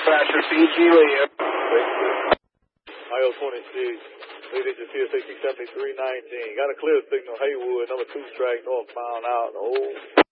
dispatcher, PG Leo. IO-26, leading to CSA 7319. Got a clear signal, Haywood, number 2 strike, northbound out. Oh.